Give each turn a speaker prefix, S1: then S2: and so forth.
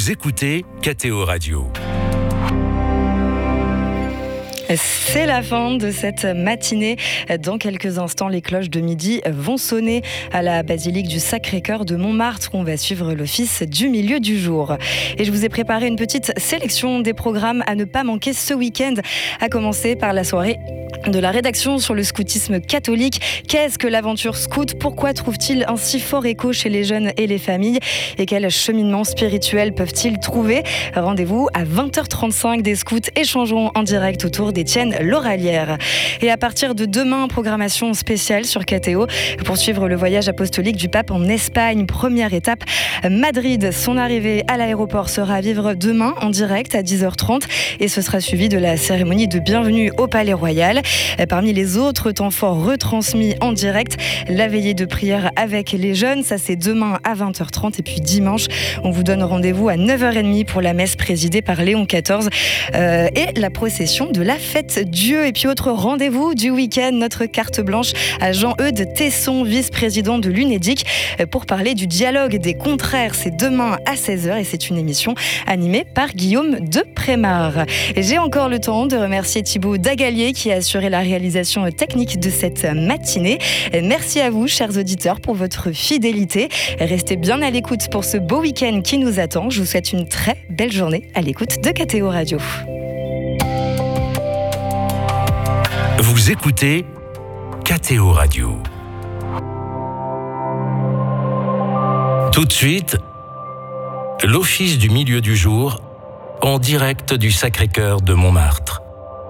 S1: Vous écoutez KTO Radio.
S2: C'est la fin de cette matinée. Dans quelques instants, les cloches de midi vont sonner à la basilique du Sacré-Cœur de Montmartre où on va suivre l'office du milieu du jour. Et je vous ai préparé une petite sélection des programmes à ne pas manquer ce week-end, à commencer par la soirée de la rédaction sur le scoutisme catholique. Qu'est-ce que l'aventure scout ? Pourquoi trouve-t-il un si fort écho chez les jeunes et les familles ? Et quel cheminement spirituel peuvent-ils trouver ? Rendez-vous à 20h35 des scouts. Échangeons en direct autour d'Étienne Lauralière. Et à partir de demain, programmation spéciale sur KTO pour suivre le voyage apostolique du pape en Espagne. Première étape, Madrid. Son arrivée à l'aéroport sera à vivre demain en direct à 10h30 et ce sera suivi de la cérémonie de bienvenue au Palais Royal. Parmi les autres temps forts retransmis en direct, la veillée de prière avec les jeunes, ça c'est demain à 20h30 et puis dimanche, on vous donne rendez-vous à 9h30 pour la messe présidée par Léon XIV et la procession de la fête Dieu. Et puis autre rendez-vous du week-end, notre carte blanche à Jean-Eudes Tesson, vice-président de l'UNEDIC, pour parler du dialogue des contraires. C'est demain à 16h et c'est une émission animée par Guillaume de Prémar. Et j'ai encore le temps de remercier Thibaut Dagalier qui a assuré la réalisation technique de cette matinée. Merci à vous, chers auditeurs, pour votre fidélité. Restez bien à l'écoute pour ce beau week-end qui nous attend. Je vous souhaite une très belle journée à l'écoute de KTO Radio.
S1: Vous écoutez KTO Radio. Tout de suite, l'office du milieu du jour en direct du Sacré-Cœur de Montmartre.